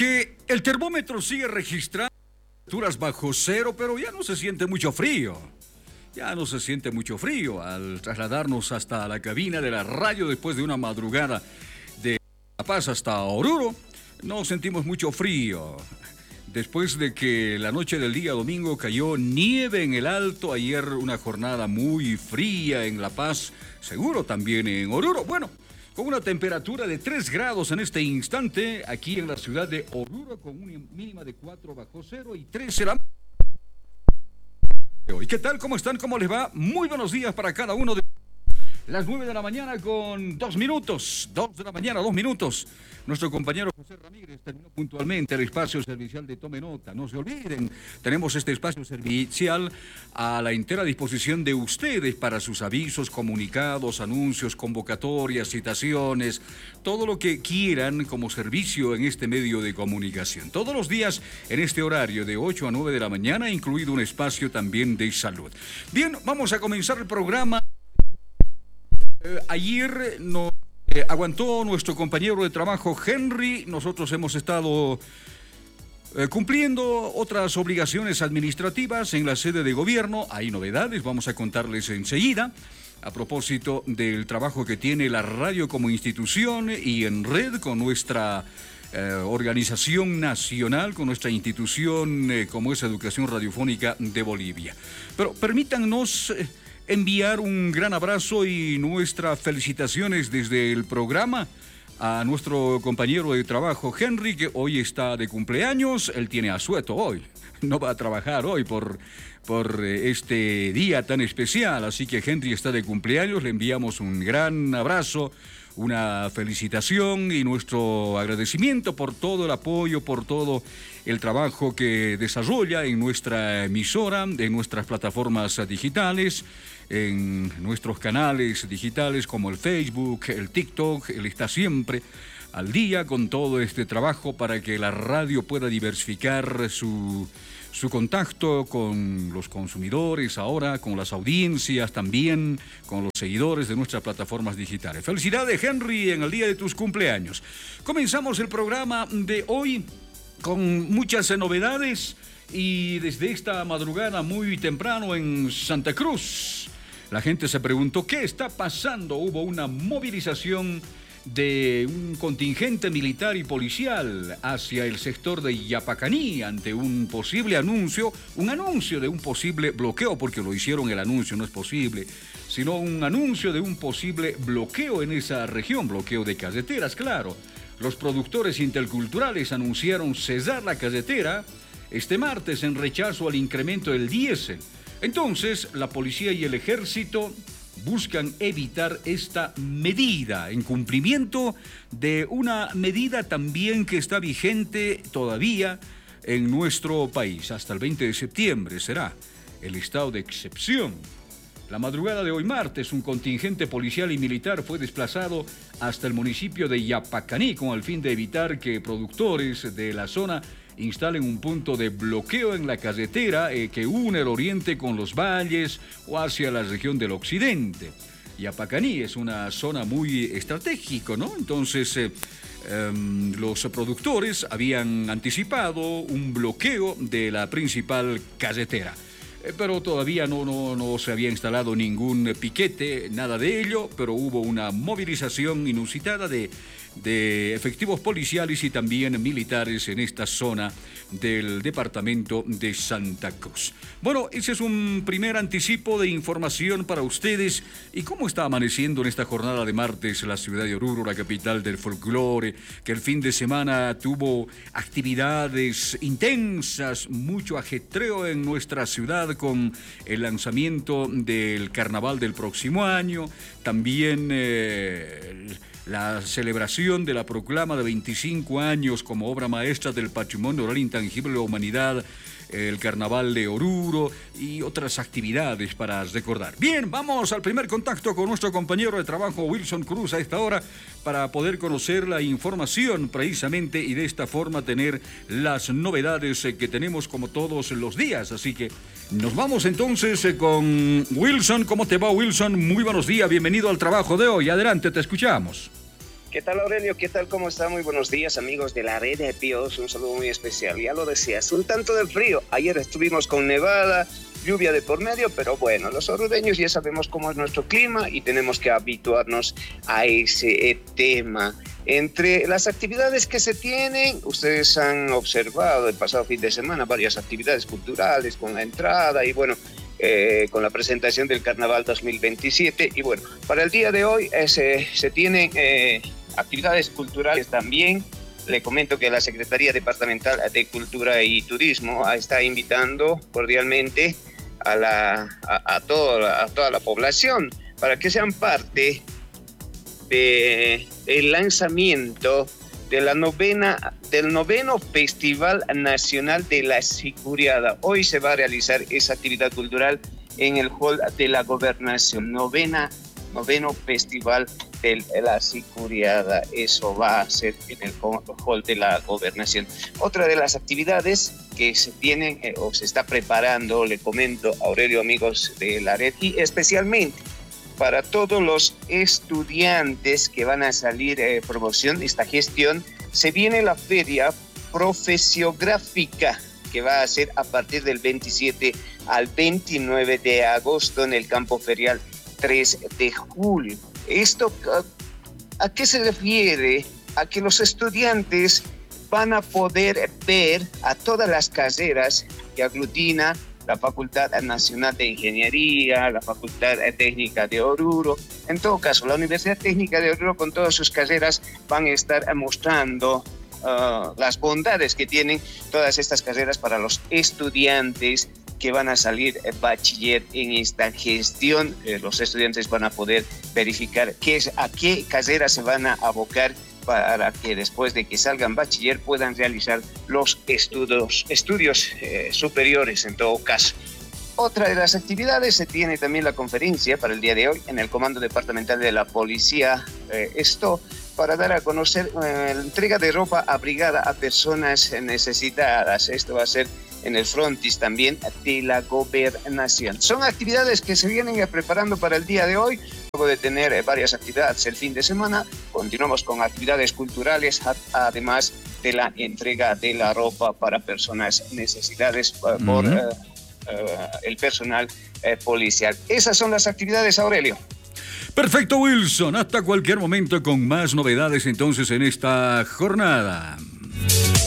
Que el termómetro sigue registrando temperaturas bajo cero, pero ya no se siente mucho frío. Ya no se siente mucho frío al trasladarnos hasta la cabina de la radio después de una madrugada de La Paz hasta Oruro. No sentimos mucho frío. Después de que la noche del día domingo cayó nieve en el Alto, ayer una jornada muy fría en La Paz, seguro también en Oruro. Bueno, con una temperatura de 3 grados en este instante, aquí en la ciudad de Oruro, con una mínima de 4 bajo cero y 13 la... ¿Y qué tal? ¿Cómo están? ¿Cómo les va? Muy buenos días para cada uno de... Las 9 de la mañana con 2 minutos. 2 de la mañana, 2 minutos. Nuestro compañero José Ramírez terminó puntualmente el espacio servicial de Tome Nota. No se olviden, tenemos este espacio servicial a la entera disposición de ustedes para sus avisos, comunicados, anuncios, convocatorias, citaciones, todo lo que quieran como servicio en este medio de comunicación. Todos los días en este horario de 8 a 9 de la mañana, incluido un espacio también de salud. Bien, vamos a comenzar el programa. Ayer nos aguantó nuestro compañero de trabajo Henry. Nosotros hemos estado cumpliendo otras obligaciones administrativas en la sede de gobierno. Hay novedades, vamos a contarles enseguida. A propósito del trabajo que tiene la radio como institución y en red con nuestra organización nacional, con nuestra institución como es Educación Radiofónica de Bolivia. Pero permítannos... enviar un gran abrazo y nuestras felicitaciones desde el programa a nuestro compañero de trabajo Henry, que hoy está de cumpleaños. Él tiene asueto hoy, no va a trabajar hoy por este día tan especial, así que Henry está de cumpleaños. Le enviamos un gran abrazo, una felicitación y nuestro agradecimiento por todo el apoyo, por todo el trabajo que desarrolla en nuestra emisora, en nuestras plataformas digitales, en nuestros canales digitales como el Facebook, el TikTok. Él está siempre al día con todo este trabajo para que la radio pueda diversificar su contacto con los consumidores ahora, con las audiencias también, con los seguidores de nuestras plataformas digitales. Felicidades, Henry, en el día de tus cumpleaños. Comenzamos el programa de hoy con muchas novedades y desde esta madrugada muy temprano en Santa Cruz, la gente se preguntó qué está pasando. Hubo una movilización de un contingente militar y policial hacia el sector de Yapacaní ante un posible anuncio, de un posible bloqueo, porque lo hicieron, el anuncio no es posible, sino un anuncio de un posible bloqueo en esa región, bloqueo de carreteras, claro. Los productores interculturales anunciaron cesar la carretera este martes en rechazo al incremento del diésel. Entonces, la policía y el ejército buscan evitar esta medida en cumplimiento de una medida también que está vigente todavía en nuestro país. Hasta el 20 de septiembre será el estado de excepción. La madrugada de hoy martes, un contingente policial y militar fue desplazado hasta el municipio de Yapacaní con el fin de evitar que productores de la zona instalen un punto de bloqueo en la carretera que une el oriente con los valles o hacia la región del occidente. Yapacaní es una zona muy estratégica, ¿no? Entonces, los productores habían anticipado un bloqueo de la principal carretera. Pero todavía no se había instalado ningún piquete, nada de ello, pero hubo una movilización inusitada de efectivos policiales y también militares en esta zona del departamento de Santa Cruz. Bueno, ese es un primer anticipo de información para ustedes. ¿Y cómo está amaneciendo en esta jornada de martes la ciudad de Oruro, la capital del folclore, que el fin de semana tuvo actividades intensas, mucho ajetreo en nuestra ciudad con el lanzamiento del carnaval del próximo año, también la celebración de la proclama de 25 años como obra maestra del patrimonio oral intangible de la humanidad, el carnaval de Oruro y otras actividades para recordar. Bien, vamos al primer contacto con nuestro compañero de trabajo Wilson Cruz a esta hora para poder conocer la información precisamente y de esta forma tener las novedades que tenemos como todos los días. Así que nos vamos entonces con Wilson. ¿Cómo te va, Wilson? Muy buenos días, bienvenido al trabajo de hoy. Adelante, te escuchamos. ¿Qué tal, Aurelio? ¿Qué tal? ¿Cómo está? Muy buenos días, amigos de la red de Píos. Un saludo muy especial. Ya lo decías, un tanto de frío. Ayer estuvimos con nevada, lluvia de por medio, pero bueno, los orureños ya sabemos cómo es nuestro clima y tenemos que habituarnos a ese tema. Entre las actividades que se tienen, ustedes han observado el pasado fin de semana varias actividades culturales con la entrada y bueno, con la presentación del Carnaval 2027. Y bueno, para el día de hoy se tienen actividades culturales también. Le comento que la Secretaría Departamental de Cultura y Turismo está invitando cordialmente a toda la población para que sean parte del lanzamiento de del noveno Festival Nacional de la Sicuriada. Hoy se va a realizar esa actividad cultural en el Hall de la Gobernación. Noveno Festival de la Sicuriada. Eso va a ser en el Hall de la Gobernación. Otra de las actividades que se tienen o se está preparando, le comento, Aurelio, amigos de la red, y especialmente para todos los estudiantes que van a salir promoción, esta gestión, se viene la feria profesiográfica que va a ser a partir del 27 al 29 de agosto en el campo ferial 3 de julio. ¿Esto a qué se refiere? A que los estudiantes van a poder ver a todas las carreras que aglutina la Facultad Nacional de Ingeniería, la Facultad Técnica de Oruro. En todo caso, la Universidad Técnica de Oruro con todas sus carreras van a estar mostrando las bondades que tienen todas estas carreras para los estudiantes que van a salir bachiller en esta gestión. Los estudiantes van a poder verificar a qué carreras se van a abocar para que después de que salgan bachiller puedan realizar los estudios superiores en todo caso. Otra de las actividades, se tiene también la conferencia para el día de hoy en el Comando Departamental de la Policía, esto para dar a conocer la entrega de ropa abrigada a personas necesitadas. Esto va a ser en el frontis también de la Gobernación. Son actividades que se vienen preparando para el día de hoy. Luego de tener varias actividades el fin de semana, continuamos con actividades culturales, además de la entrega de la ropa para personas necesitadas por el personal policial. Esas son las actividades, Aurelio. Perfecto, Wilson. Hasta cualquier momento con más novedades entonces en esta jornada.